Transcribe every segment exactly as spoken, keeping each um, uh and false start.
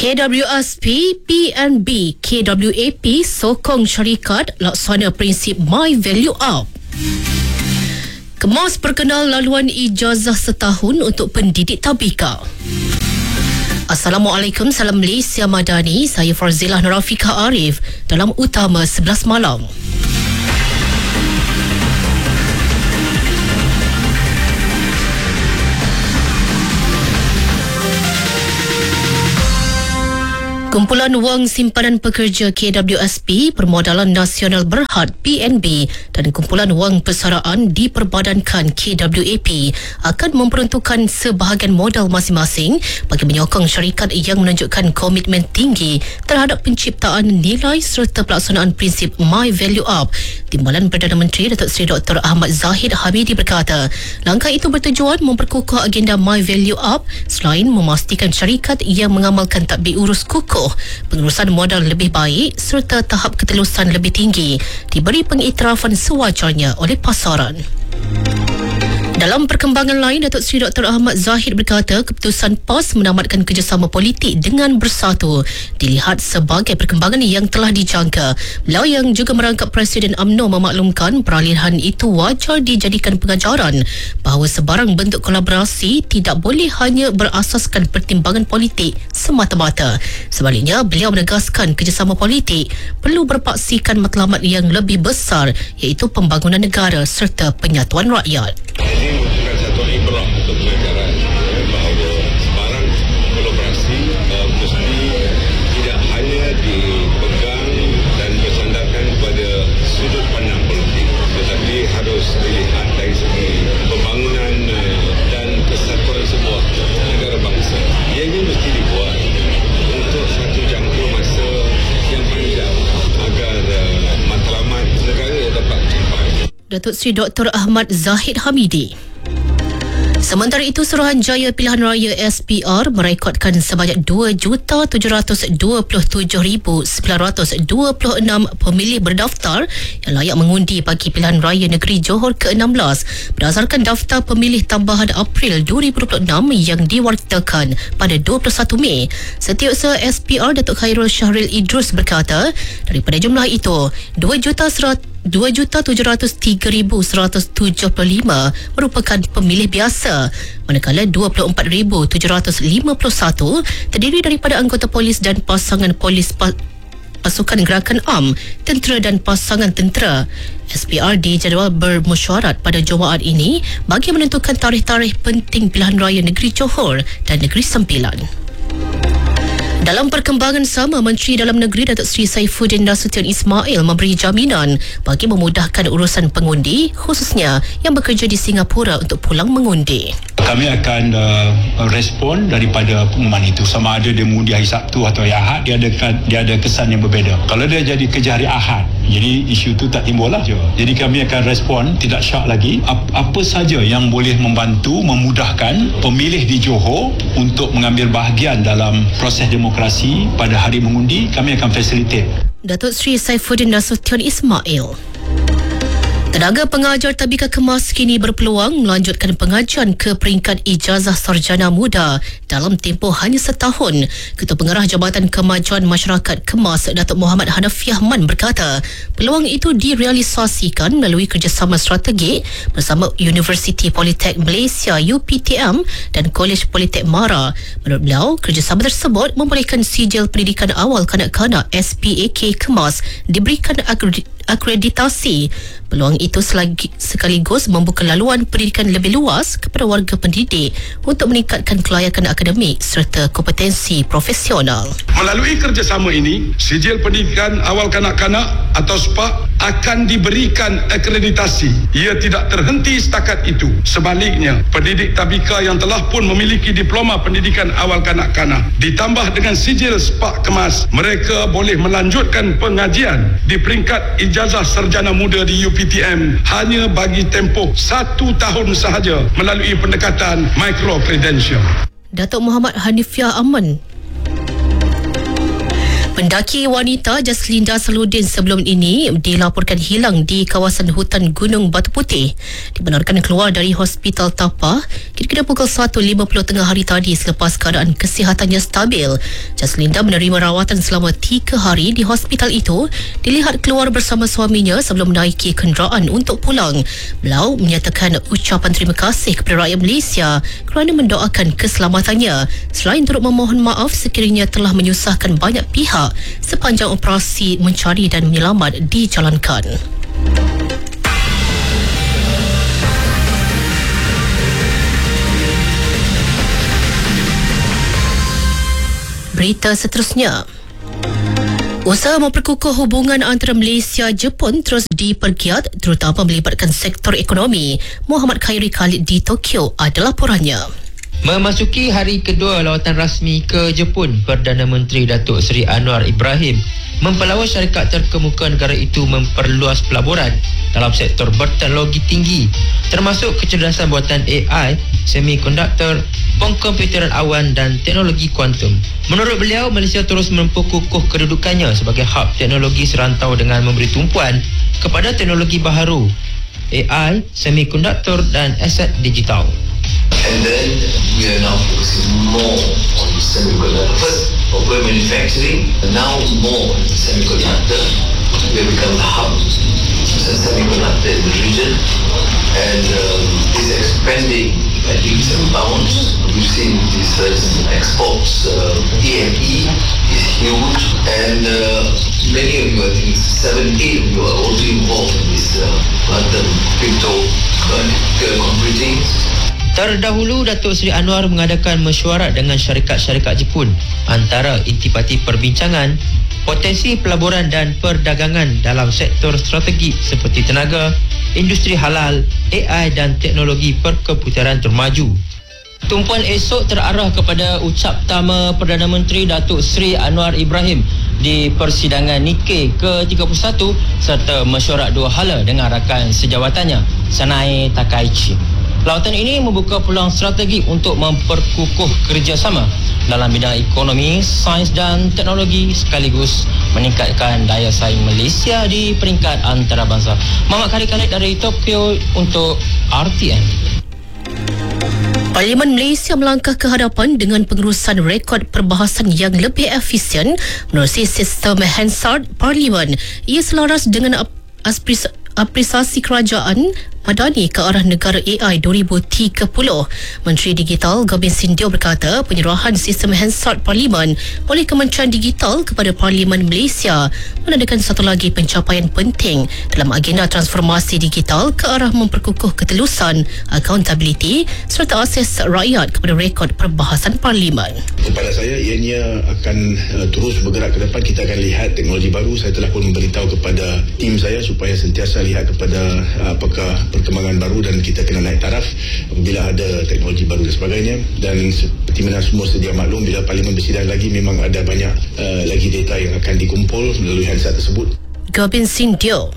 K W S P, P N B, K W A P sokong syarikat laksana prinsip My Value Up. Kemas perkenal laluan ijazah setahun untuk pendidik tabika. Assalamualaikum, salam Malaysia Madani. Saya Farzilah Narafika Arif dalam Utama sebelas Malam. Kumpulan Wang Simpanan Pekerja K W S P, Permodalan Nasional Berhad P N B dan Kumpulan Wang Persaraan diperbadankan K W A P akan memperuntukkan sebahagian modal masing-masing bagi menyokong syarikat yang menunjukkan komitmen tinggi terhadap penciptaan nilai serta pelaksanaan prinsip My Value Up. Timbalan Perdana Menteri Datuk Seri Doktor Ahmad Zahid Hamidi berkata, langkah itu bertujuan memperkukuh agenda My Value Up selain memastikan syarikat yang mengamalkan tadbir urus kukuh, pengurusan modal lebih baik serta tahap ketelusan lebih tinggi diberi pengiktirafan sewajarnya oleh pasaran. Dalam perkembangan lain, Datuk Seri Doktor Ahmad Zahid berkata keputusan P A S menamatkan kerjasama politik dengan Bersatu dilihat sebagai perkembangan yang telah dijangka. Beliau yang juga merangkap Presiden U M N O memaklumkan peralihan itu wajar dijadikan pengajaran bahawa sebarang bentuk kolaborasi tidak boleh hanya berasaskan pertimbangan politik semata-mata. Sebaliknya, beliau menegaskan kerjasama politik perlu berpaksikan matlamat yang lebih besar iaitu pembangunan negara serta penyatuan rakyat. Ini merupakan satu ibrah untuk pengajaran bahawa sebarang kolaborasi uh, mesti tidak hanya dipegang dan bersandarkan kepada sudut pandang politik, tetapi harus dilihat dari segi pembangunan uh, dan kesatuan sebuah negara bangsa. Ia ini mesti dibuat untuk satu jangka masa yang panjang agar uh, matlamat negara dapat capai. Datuk Seri Doktor Ahmad Zahid Hamidi. Sementara itu, Suruhanjaya Pilihan Raya S P R merekodkan sebanyak dua juta tujuh ratus dua puluh tujuh ribu sembilan ratus dua puluh enam pemilih berdaftar yang layak mengundi bagi Pilihan Raya Negeri Johor ke enam belas berdasarkan daftar pemilih tambahan April dua ribu dua puluh enam yang diwartakan pada dua puluh satu Mei. Setiausaha S P R Datuk Khairul Syahril Idrus berkata, daripada jumlah itu, dua juta tujuh ratus tiga ribu seratus tujuh puluh lima merupakan pemilih biasa, manakala dua puluh empat ribu tujuh ratus lima puluh satu terdiri daripada anggota polis dan pasangan polis pa- pasukan gerakan A M, tentera dan pasangan tentera. S P R dijadual bermesyuarat pada Jumaat ini bagi menentukan tarikh-tarikh penting Pilihan Raya Negeri Johor dan Negeri Sembilan. Dalam perkembangan sama, Menteri Dalam Negeri Datuk Seri Saifuddin Nasution Ismail memberi jaminan bagi memudahkan urusan pengundi khususnya yang bekerja di Singapura untuk pulang mengundi. Kami akan uh, respon daripada pengumuman itu, sama ada dia mengundi hari Sabtu atau hari Ahad, dia ada dia ada kesan yang berbeza. Kalau dia jadi kerja hari Ahad, jadi isu itu tak timbul lah. Jadi kami akan respon tidak syak lagi apa, apa saja yang boleh membantu memudahkan pemilih di Johor untuk mengambil bahagian dalam proses demokrasi pada hari mengundi, kami akan facilitate. Datuk Seri Saifuddin Nasution Ismail. Tenaga pengajar Tabika Kemas kini berpeluang melanjutkan pengajian ke peringkat ijazah sarjana muda dalam tempoh hanya setahun. Ketua Pengarah Jabatan Kemajuan Masyarakat Kemas, Datuk Muhammad Hanafiah Man berkata, peluang itu direalisasikan melalui kerjasama strategik bersama Universiti Politek Malaysia U P T M dan Kolej Politek Mara. Menurut beliau, kerjasama tersebut membolehkan sijil pendidikan awal kanak-kanak S P A K Kemas diberikan akreditasi. Peluang itu selagi, sekaligus membuka laluan pendidikan lebih luas kepada warga pendidik untuk meningkatkan kelayakan akademik serta kompetensi profesional. Melalui kerjasama ini, sijil pendidikan awal kanak-kanak atau S P A K akan diberikan akreditasi. Ia tidak terhenti setakat itu. Sebaliknya, pendidik tabika yang telah pun memiliki diploma pendidikan awal kanak-kanak ditambah dengan sijil S P A K Kemas, mereka boleh melanjutkan pengajian di peringkat ijazah sarjana muda di U P T M hanya bagi tempoh satu tahun sahaja melalui pendekatan micro credential. Datuk Muhammad Hanafiah Aman. Pendaki wanita Jaslinda Saludin sebelum ini dilaporkan hilang di kawasan hutan Gunung Batu Putih. Dibenarkan keluar dari Hospital Tapa kira-kira pukul satu lima puluh tengah hari tadi selepas keadaan kesihatannya stabil. Jaslinda menerima rawatan selama tiga hari di hospital itu. Dilihat keluar bersama suaminya sebelum menaiki kenderaan untuk pulang. Beliau menyatakan ucapan terima kasih kepada rakyat Malaysia kerana mendoakan keselamatannya. Selain turut memohon maaf sekiranya telah menyusahkan banyak pihak sepanjang operasi mencari dan menyelamat dijalankan. Berita seterusnya. Usaha memperkukuh hubungan antara Malaysia dan Jepun terus dipergiat terutama melibatkan sektor ekonomi. Muhammad Khairi Khalid di Tokyo ada laporannya. Memasuki hari kedua lawatan rasmi ke Jepun, Perdana Menteri Datuk Seri Anwar Ibrahim mempelawa syarikat terkemuka negara itu memperluas pelaburan dalam sektor berteknologi tinggi termasuk kecerdasan buatan A I, semikonduktor, pengkomputeran awan dan teknologi kuantum. Menurut beliau, Malaysia terus memperkukuh kedudukannya sebagai hub teknologi serantau dengan memberi tumpuan kepada teknologi baharu, A I, semikonduktor dan aset digital. And then we are now focusing more on semiconductor. First, open manufacturing, and now more on semiconductor. We have become the hub of semiconductor in the region, and um, is expanding at leaps and bounds. We've seen this uh, exports, uh, E M E is huge, and uh, many of you, I think seven, eight of you are also involved in this uh, quantum crypto uh, computing. Terdahulu, Datuk Seri Anwar mengadakan mesyuarat dengan syarikat-syarikat Jepun antara intipati perbincangan potensi pelaburan dan perdagangan dalam sektor strategi seperti tenaga, industri halal, A I dan teknologi perkomputeran termaju. Tumpuan esok terarah kepada ucap tama Perdana Menteri Datuk Seri Anwar Ibrahim di persidangan Nikkei ke tiga puluh satu serta mesyuarat dua hala dengan rakan sejawatannya, Sanae Takaichi. Lawatan ini membuka peluang strategi untuk memperkukuh kerjasama dalam bidang ekonomi, sains dan teknologi sekaligus meningkatkan daya saing Malaysia di peringkat antarabangsa. Muhammad Khairi Khalid dari Tokyo untuk R T M. Parlimen Malaysia melangkah ke hadapan dengan pengurusan rekod perbahasan yang lebih efisien menerusi sistem Hansard Parlimen. Ia selaras dengan aspirasi apresiasi kerajaan Madani ke arah negara A I dua ribu tiga puluh. Menteri Digital Gobin Sindio berkata penyerahan sistem Hansard Parlimen oleh Kementerian Digital kepada Parlimen Malaysia menandakan satu lagi pencapaian penting dalam agenda transformasi digital ke arah memperkukuh ketelusan, accountability serta akses rakyat kepada rekod perbahasan Parlimen. Kepada saya, ianya akan uh, terus bergerak ke depan. Kita akan lihat teknologi baru. Saya telah pun memberitahu kepada tim saya supaya sentiasa lihat kepada uh, apakah perkembangan baru dan kita kena naik taraf apabila ada teknologi baru dan sebagainya. Dan seperti mana semua sedia maklum, bila Parlimen bersidang lagi memang ada banyak uh, lagi data yang akan dikumpul melalui Hansard tersebut. Gobin Sindio.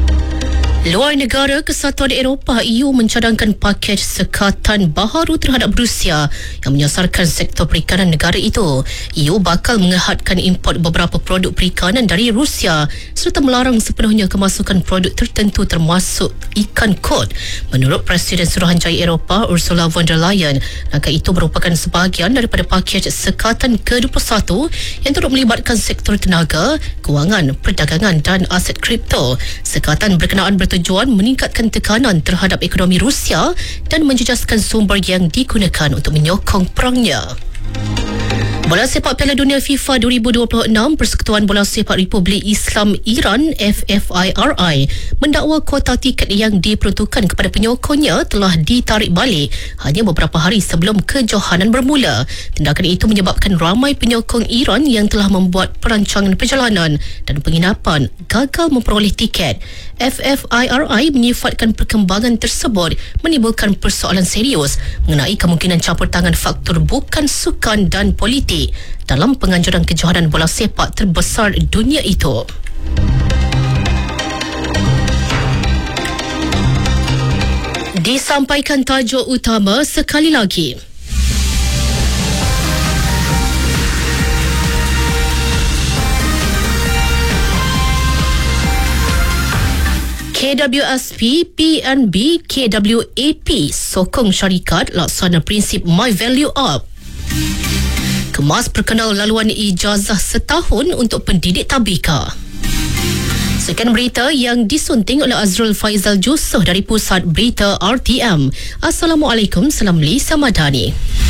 Luar negara, Kesatuan Eropah E U mencadangkan pakej sekatan baharu terhadap Rusia yang menyasarkan sektor perikanan negara itu. E U bakal mengehadkan import beberapa produk perikanan dari Rusia serta melarang sepenuhnya kemasukan produk tertentu termasuk ikan kod. Menurut Presiden Suruhanjaya Eropah Ursula von der Leyen, langkah itu merupakan sebahagian daripada pakej sekatan ke dua puluh satu yang turut melibatkan sektor tenaga, kewangan, perdagangan dan aset kripto. Sekatan berkenaan bertujuan tujuan meningkatkan tekanan terhadap ekonomi Rusia dan menjejaskan sumber yang digunakan untuk menyokong perangnya. Bola sepak Piala Dunia FIFA dua ribu dua puluh enam, Persekutuan Bola Sepak Republik Islam Iran F F I R I mendakwa kuota tiket yang diperuntukkan kepada penyokongnya telah ditarik balik hanya beberapa hari sebelum kejohanan bermula. Tindakan itu menyebabkan ramai penyokong Iran yang telah membuat perancangan perjalanan dan penginapan gagal memperoleh tiket. F F I R I menyifatkan perkembangan tersebut menimbulkan persoalan serius mengenai kemungkinan campur tangan faktor bukan sukan dan politik dalam penganjuran kejohanan bola sepak terbesar dunia itu. Disampaikan tajuk utama sekali lagi. W S P, P N B, K W A P sokong syarikat laksana prinsip My Value Up. Kemas perkenal laluan ijazah setahun untuk pendidik tabika. Sekian berita yang disunting oleh Azrul Faizal Jusoh dari Pusat Berita R T M. Assalamualaikum, salam Lisa Madani.